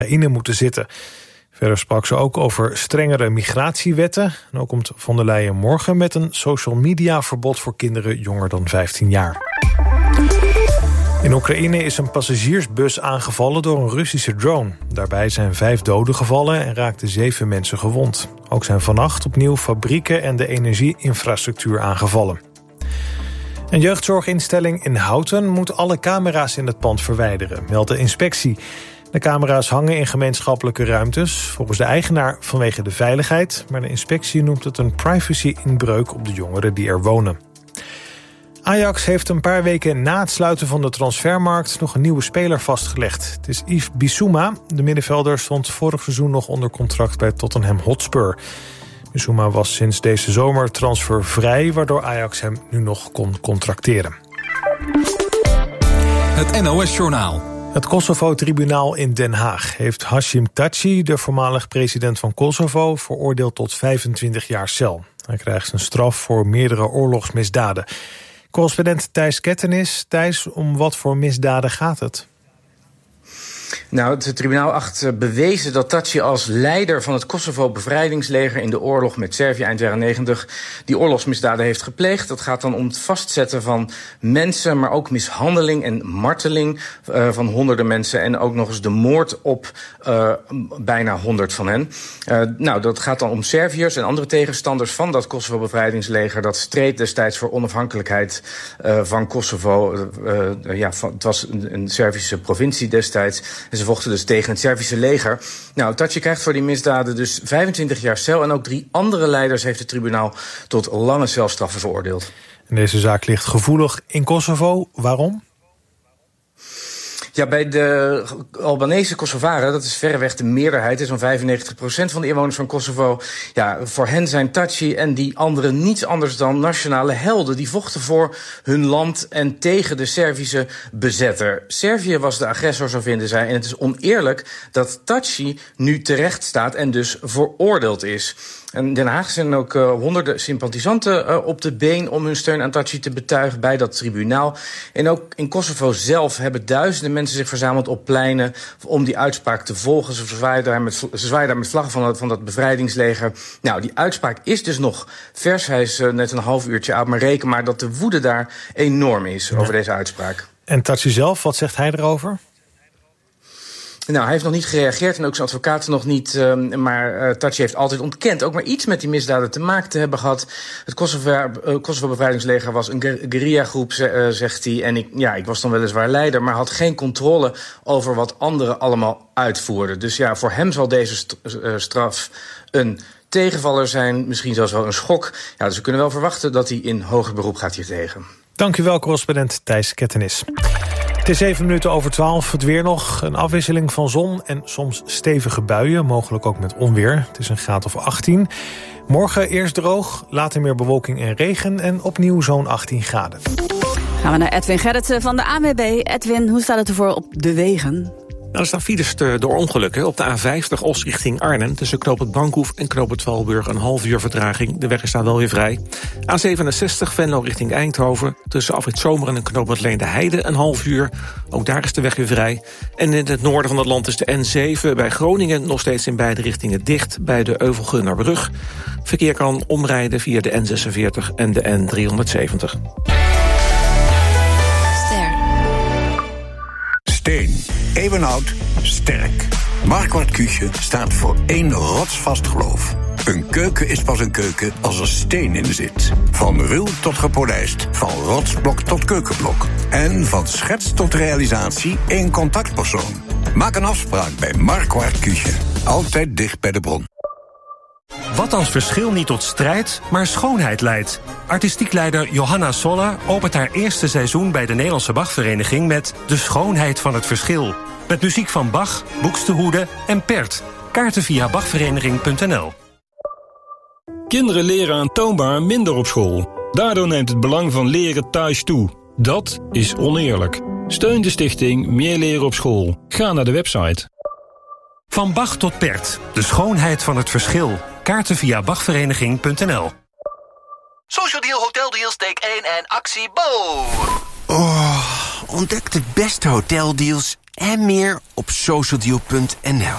Oekraïne moeten zitten. Verder sprak ze ook over strengere migratiewetten. En ook komt von der Leyen morgen met een social media verbod voor kinderen jonger dan 15 jaar. In Oekraïne is een passagiersbus aangevallen door een Russische drone. Daarbij zijn 5 doden gevallen en raakten 7 mensen gewond. Ook zijn vannacht opnieuw fabrieken en de energieinfrastructuur aangevallen. Een jeugdzorginstelling in Houten moet alle camera's in het pand verwijderen, meldt de inspectie. De camera's hangen in gemeenschappelijke ruimtes, volgens de eigenaar vanwege de veiligheid, maar de inspectie noemt het een privacy-inbreuk op de jongeren die er wonen. Ajax heeft een paar weken na het sluiten van de transfermarkt nog een nieuwe speler vastgelegd. Het is Yves Bissouma. De middenvelder stond vorig seizoen nog onder contract bij Tottenham Hotspur. Bissouma was sinds deze zomer transfervrij, waardoor Ajax hem nu nog kon contracteren. Het NOS-journaal. Het Kosovo-tribunaal in Den Haag heeft Hashim Thaçi, de voormalig president van Kosovo, veroordeeld tot 25 jaar cel. Hij krijgt een straf voor meerdere oorlogsmisdaden. Correspondent Thijs Kettenis. Thijs, om wat voor misdaden gaat het? Nou, het tribunaal acht bewezen dat Thaçi als leider van het Kosovo-bevrijdingsleger in de oorlog met Servië eind jaren 90 die oorlogsmisdaden heeft gepleegd. Dat gaat dan om het vastzetten van mensen, maar ook mishandeling en marteling van honderden mensen en ook nog eens de moord op bijna 100 van hen. Nou, dat gaat dan om Serviërs en andere tegenstanders van dat Kosovo-bevrijdingsleger. Dat streed destijds voor onafhankelijkheid van Kosovo. Het was een Servische provincie destijds. En ze vochten dus tegen het Servische leger. Nou, Thaçi krijgt voor die misdaden dus 25 jaar cel. En ook 3 andere leiders heeft het tribunaal tot lange celstraffen veroordeeld. En deze zaak ligt gevoelig in Kosovo. Waarom? Ja, bij de Albanese Kosovaren, dat is verreweg de meerderheid, is zo'n 95% van de inwoners van Kosovo. Ja, voor hen zijn Thaçi en die anderen niets anders dan nationale helden. Die vochten voor hun land en tegen de Servische bezetter. Servië was de agressor, zo vinden zij. En het is oneerlijk dat Thaçi nu terecht staat en dus veroordeeld is. En in Den Haag zijn ook honderden sympathisanten op de been om hun steun aan Thaçi te betuigen bij dat tribunaal. En ook in Kosovo zelf hebben duizenden mensen zich verzameld op pleinen om die uitspraak te volgen. Ze zwaaien daar met vlaggen van dat bevrijdingsleger. Nou, die uitspraak is dus nog vers. Hij is net een half uurtje oud, maar reken maar dat de woede daar enorm is over deze uitspraak. En Thaçi zelf, wat zegt hij erover? Nou, hij heeft nog niet gereageerd en ook zijn advocaat nog niet. Maar Thaçi heeft altijd ontkend ook maar iets met die misdaden te maken te hebben gehad. Het Kosovo-bevrijdingsleger was een guerrillagroep, zegt hij. En ik was dan weliswaar leider, maar had geen controle over wat anderen allemaal uitvoerden. Dus ja, voor hem zal deze straf een tegenvaller zijn, misschien zelfs wel een schok. Ja, dus we kunnen wel verwachten dat hij in hoger beroep gaat hiertegen. Dank u wel, correspondent Thijs Kettenis. Het is 7:07. Het weer nog. Een afwisseling van zon en soms stevige buien. Mogelijk ook met onweer. Het is een graad of 18. Morgen eerst droog, later meer bewolking en regen. En opnieuw zo'n 18 graden. Gaan we naar Edwin Gerritsen van de ANWB. Edwin, hoe staat het ervoor op de wegen? Er staan files door ongelukken. Op de A50 Os richting Arnhem. Tussen knooppunt Bankhoef en knooppunt Valburg een half uur vertraging. De weg is daar wel weer vrij. A67 Venlo richting Eindhoven. Tussen afrit Zomeren en knooppunt Leende Heide een half uur. Ook daar is de weg weer vrij. En in het noorden van het land is de N7 bij Groningen nog steeds in beide richtingen dicht. Bij de Euvelgunnerbrug. Verkeer kan omrijden via de N46 en de N370. Steen, eeuwenoud, sterk. Marquardt Küche staat voor één rotsvast geloof. Een keuken is pas een keuken als er steen in zit. Van ruw tot gepolijst, van rotsblok tot keukenblok. En van schets tot realisatie één contactpersoon. Maak een afspraak bij Marquardt Küche. Altijd dicht bij de bron. Wat als verschil niet tot strijd, maar schoonheid leidt? Artistiek leider Johanna Soller opent haar eerste seizoen bij de Nederlandse Bachvereniging met De Schoonheid van het Verschil. Met muziek van Bach, Buxtehude en Pert. Kaarten via bachvereniging.nl. Kinderen leren aantoonbaar minder op school. Daardoor neemt het belang van leren thuis toe. Dat is oneerlijk. Steun de stichting Meer Leren op School. Ga naar de website. Van Bach tot Pert. De Schoonheid van het Verschil. Kaarten via bachvereniging.nl. Social Deal, Hotel Deals, take 1 en actie Bo. Ontdek de beste hoteldeals en meer op socialdeal.nl.